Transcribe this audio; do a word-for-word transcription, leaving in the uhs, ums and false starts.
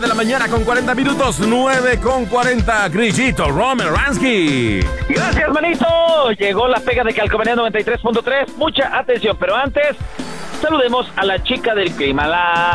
De la mañana con cuarenta minutos, nueve con cuarenta, Grillito Romer Ransky. Gracias, manito. Llegó la pega de Calcomanía noventa y tres punto tres. Mucha atención, pero antes, saludemos a la chica del clima, la